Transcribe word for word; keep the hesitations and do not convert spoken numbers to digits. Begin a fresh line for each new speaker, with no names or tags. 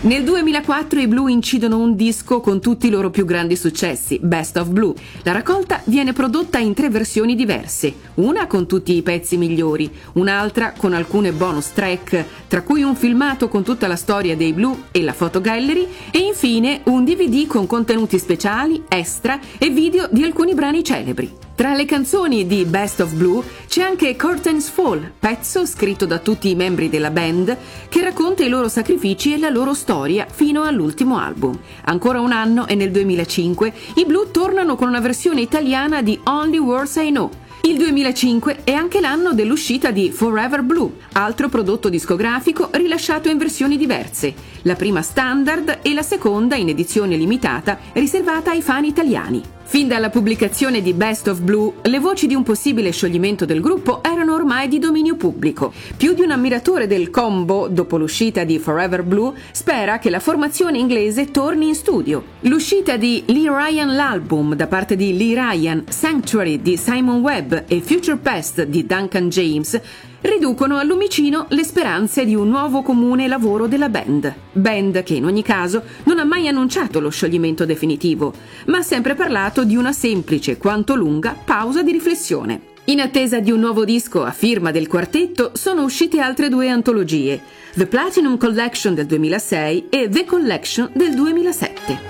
Nel duemilaquattro i Blue incidono un disco con tutti i loro più grandi successi, Best of Blue. La raccolta viene prodotta in tre versioni diverse, una con tutti i pezzi migliori, un'altra con alcune bonus track, tra cui un filmato con tutta la storia dei Blue e la photo gallery, e infine un D V D con contenuti speciali, extra e video di alcuni brani celebri. Tra le canzoni di Best of Blue c'è anche Curtains Fall, pezzo scritto da tutti i membri della band che racconta i loro sacrifici e la loro storia fino all'ultimo album. Ancora un anno e nel duemilacinque i Blue tornano con una versione italiana di Only Words I Know. Il duemilacinque è anche l'anno dell'uscita di Forever Blue, altro prodotto discografico rilasciato in versioni diverse, la prima standard e la seconda in edizione limitata riservata ai fan italiani. Fin dalla pubblicazione di Best of Blue, le voci di un possibile scioglimento del gruppo erano ormai di dominio pubblico. Più di un ammiratore del combo, dopo l'uscita di Forever Blue, spera che la formazione inglese torni in studio. L'uscita di Lee Ryan l'album da parte di Lee Ryan, Sanctuary di Simon Webb e Future Past di Duncan James riducono al lumicino le speranze di un nuovo comune lavoro della band. Band che in ogni caso non ha mai annunciato lo scioglimento definitivo, ma ha sempre parlato di una semplice quanto lunga pausa di riflessione. In attesa di un nuovo disco a firma del quartetto sono uscite altre due antologie, The Platinum Collection del duemilasei e The Collection del duemilasette.